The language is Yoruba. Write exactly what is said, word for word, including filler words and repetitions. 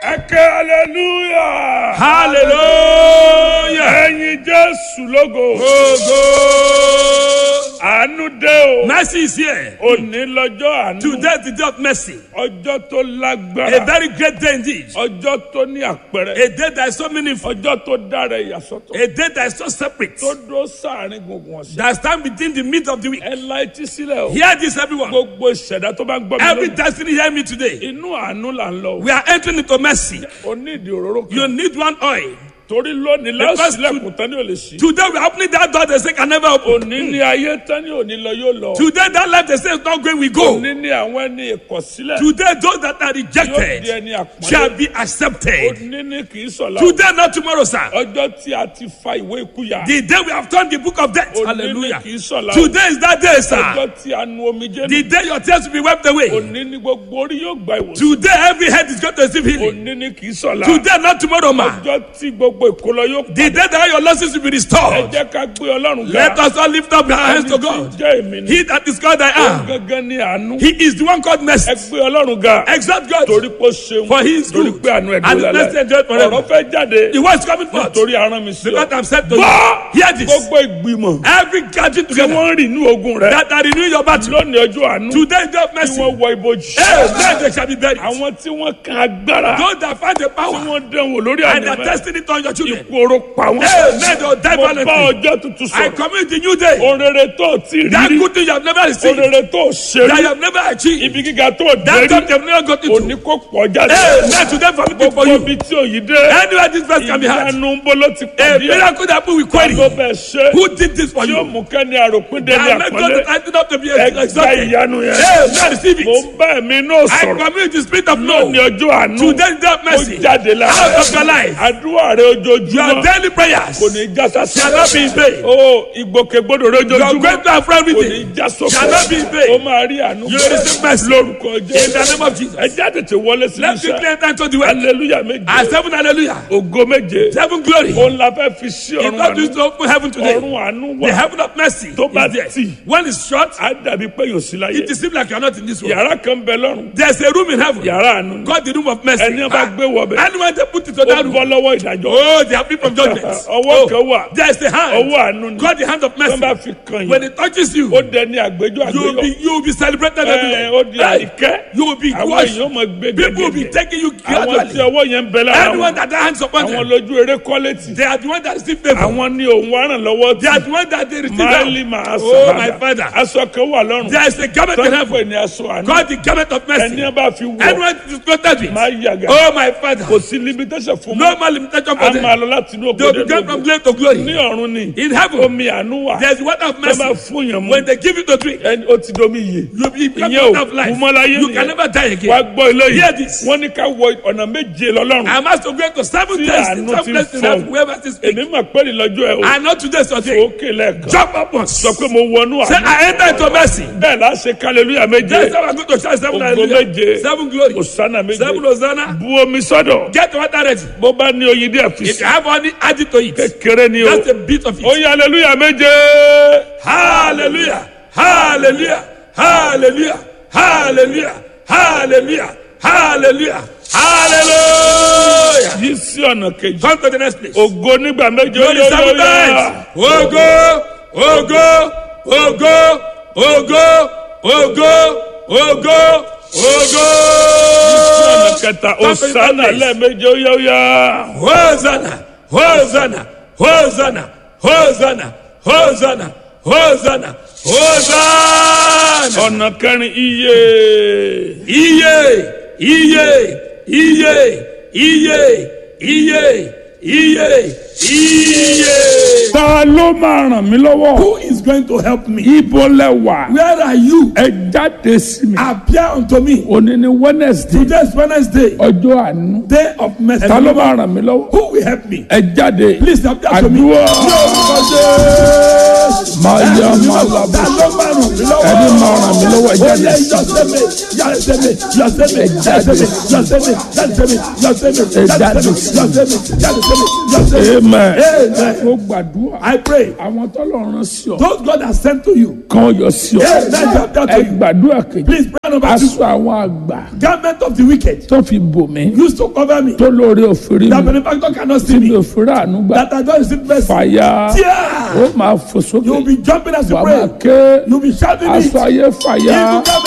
Ẹ̀kẹ́ hallelujah. Hallelujah. Ẹ̀yin Jésù lógo. Ogo. Àánú dé o. Mercy is here. Òní lọ́jọ́ àánú. Today is the day of mercy. Ọjọ́ tó lágbára. A very great day indeed. Ọjọ́ tó ní àpẹẹrẹ. A day that is so meaningful. Ọjọ́ tó dára ìyàsọ́tọ̀. A day that is so separate. Tó dúró sáàrin gbùngbùn ọ̀sẹ̀. That stand between the midst of the week. Ẹ la etí sílẹ̀ o. Hear this, everyone. Gbogbo ìṣẹ̀dá tó bá ń gbọ́ mi Every lónìí. destiny hear me today. Inú àánú là ń lọ. We are entering into mercy. O ní ìdí òróró kan. You need one oil. Torí lónìí Because lásìlẹ̀kùn tán ní ò lè ṣí. Today we are opening that door they say can never open. Òní ní ayé tán ní òní lọ yóò lọ. Today that life they say is not going, we go. Òní ní àwọn ẹni ìkọ̀sílẹ̀. Today those that are Yóò di rejected ẹni àpọ́nlé. shall be accepted. Òní ní kì í sọ̀la. Today, not tomorrow, sir. Ọjọ́ tí a ti fa ìwé ikú ya. The day we have turned the book of death. Òní ní Hallelujah. kì í sọ̀la. Today is that day, sir. Ọjọ́ tí a nu omijé nù. The day your tears will be wiped away. Òní ní gbogbo orí yóò gba ìwòsàn. Today every head is going to receive healing. Òní ní kì í sọ̀la. Today, not tomorrow, man. Ọjọ́ tí gbogbo ìkólọ yóò The day that all your losses will be Ẹ restored. jẹ́ ká gbé Ọlọ́run ga. Let us all lift up our hands to Ẹni tí God. jẹ́ èmi ni. He that is called I Òun am. gangan ní àánú. He is the one called mercy. Ẹ gbé Ọlọ́run ga. Exalt God. Torí pé ó ṣeun. For he is Torí good. pé àánú ẹ̀ And dúró the mercy lálẹ́. endureth forever. Ọ̀rọ̀ fẹ́ jáde. The word is coming forth. Nítorí arán mi sí ọ. Because I'm sent to you. Gbọ́ Hear this. gbogbo ìgbìmọ̀ Every gathering tí together wọ́n rìn ní ogun rẹ̀. that are renewing your battle. Lónìí ọjọ́ àánú. Today is day of Tí mercy. wọ́n wọ ibojì. Amen. They shall be buried. Àwọn tí wọ́n kan agbára. Those that find the Tí power wọ́n dánwò lórí and the àná. destiny on your children. Ikú oró pa wọ́n. Amen. They will die Mo bá violently. ọjọ́ tuntun I sọ̀rọ̀. commit the new day. Orere tó o ti That rí. good thing you have never received. Orere tó o ṣe That you rí. have never achieved. Ibi gíga tó o dé That rí. job you have never got Òní into. kò pọ̀ jáde. Amen. Today for me for Gbogbo you. ibi tí òyìn dé. Anywhere this verse can be had. Ìyanu ń bọ́ ló ti A pàdé ẹ̀. miracle that we will query. Ló bẹ̀ ṣe. Who did this for Tí ó you? mú kẹ́ni àròpin délé I make God àpọ́nlé. tighten up to be Ẹgbẹ́ exalted. ìyanu yẹn. Amen. Receive Mo it. ń bá ẹ̀mí náà I sọ̀rọ̀. commit the spirit of no. Lónìí ọjọ́ àánú. Today is day of Ó mercy. jáde lára. Out of your life. Àdúrà rẹ Your ojoojúmọ́. daily prayers Kò ní já sásì. shall not be in vain. Ó ìgbòkègbodò rẹ Your ojoojúmọ́. great plan for Kò everything ní já sókè. shall not be in vain. Ó máa rí àánú. You will receive mercy. Lórúkọ In the Jésù. name of Jesus. Ẹ já tètè wọlé sí Let's quickly iṣẹ́. enter into the word. Hallelujah méje. And seven hallelujah. Ògo méje. Seven glory. Òun la fẹ́ fi sí It's ọ̀run not àánú. used to open heaven today. Ọ̀run àánú The wà. heaven of mercy Tó bá is there. tì. When it's short, Á dàbí pé yóò sí láyé. it seems like you're not in this world. Yàrá kan bẹ lọ́run. There's a room in heaven Yàrá àánú. called the room of mercy. Ẹni bá gbé wọ bẹ̀. And when they put it to Ó that room, bọ́ lọ́wọ́ ìdájọ́. oh, they are free from judgment. Ọwọ́ kan wà. There's a hand Ọwọ́ àánú ni. called the hand of Tó bá mercy. fi kan When yìí. it touches you, Ó dẹni àgbéjọ́ you will àgbéyọ̀. be you will be celebrated Ẹ, everywhere. Ó di Hey, àìkẹ́. you will be Àwọn washed. èèyàn máa gbé People will be gẹ́gẹ́. taking you Àwọn tí gradually. ọwọ́ yẹn ń bẹ lára Anyone wọn. that their hands upon Àwọn them, lójú eré kọ́lẹ́tì. they are the one that receive favor. Àwọn ní òun wá ràn lọ́wọ́ They tí. are the one that they receive Máàlì help. máa sọ Oh, bàbá. my father. Aṣọ kan wà lọ́rùn. There is a garment in Tọ́jú heaven pé ní aṣọ àánú. called the garment of mercy. Ẹni bá fi wọ̀. Anyone that is clothed with, Máa yàgà. oh my father, Kò sí limitation fún mi. no more limitation A for them. máa lọ láti inú They will ògbódé be going from lógo. glory to glory. Ní ọ̀run ni. In heaven, Omi àánú wà. there is water of Tó bá mercy. fún yàn mú. When they give you to drink, Ẹni ó ti domi yè. you be become Ìyẹn ò water of life. kú mọ́ láyé You can nìyẹn. never die Wá again. gbọ́ ilé Hear yìí. this. Wọ́n ní ká wọ ọ̀nà méje lọ́lọ́run. I must go to seven Tí tests, àánú seven ti tests in fọ́. heaven, whoever is speak. Èmi mà pé ìlọ́jọ́ ẹ̀ o. I know today's your day. Òkè lẹ́ẹ̀kan. Jump up once. Sọ pé mo wọnú Say, àánú. I enter into mercy. Bẹ́ẹ̀ la ṣe hallelujah méje. That's how I'm going to shout seven Ògo hallelujah. méje. Seven glory. Hosanna méje. Seven Hosanna. Bu omi sọ́dọ̀. Get water ready. Bó bá ní oyin díẹ̀ fi If sí. you have only add it to it. Kékeré ni o. That's a bit of it. Oyin hallelujah méje. Hallelujah. Hallelujah. Hallelujah. Hallelujah. Hallelujah. Hallelujah. Hallelujah. Yí sí ọ̀nà kejì. Come to the next place. Ògo nígbà méje. Glory seven times. Ogo, ogo, ogo, ogo, ogo, ogo, ogo. Ọ̀nà kẹta. Hosanna lẹ́ẹ̀méje ó yá ó yá. Hosanna, Hosanna, Hosanna, Hosanna, Hosanna, Hosanna, Hosanna. Ọ̀nà kẹrin iye. Iye, iye, iye, iye, iye, iye, iye. Ta ló máa ràn mí lọ́wọ́? Who is going to help me? Ibo lẹ wà. Where are you? Ẹ jáde sí mi. Appear unto me. Òní ni Wednesday. Today is Wednesday, Ọjọ́ àánú. day of mercy. Ta ló máa ràn mí lọ́wọ́? Who will help me? Ẹ jáde. Please appear to me. Àdúrà. Ní orúkọ Jésù. máa yá máa labọ Ta ló máa ràn mí lọ́wọ́? ẹni máa ràn mí lọ́wọ́ ẹ Ó jáde lè yọ sẹ́mi, yọ sẹ́mi, yọ sẹ́mi, yọ sẹ́mi, yọ sẹ́mi, yọ sẹ́mi, yọ sẹ́mi, Ẹ jáde yọ sẹ́mi, yọ sẹ́mi, yọ sẹ́mi. amen Amen. mo gbàdúrà I pray. àwọn tọ́lọ́run sí ọ Those God has sent to you. kan yọ sí ọ Amen. ẹ gbàdúrà kejì Please pray number two. aṣọ àwọn àgbà Garment of the wicked tó fi bò mí used to cover me. tó lórí òfin That mi benefactor cannot see tí mi me. ò fi rà àánú gbà That I don't receive mercy. fàyà Tear. ó máa fò You will sókè be jumping as you wàá pray. máa ké You will be shouting it. aṣọ ayé fàyà Evil garment